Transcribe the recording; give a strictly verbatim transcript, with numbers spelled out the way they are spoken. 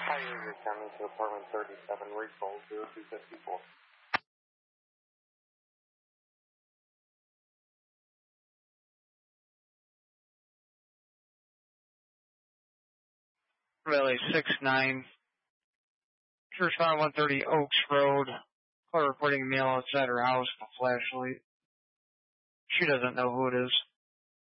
Hi, you're coming to apartment thirty-seven, Recall zero two fifty-four. Valley six nine. Church Farm one thirty Oaks Road. Call reporting a male outside her house with a flashlight. She doesn't know who it is.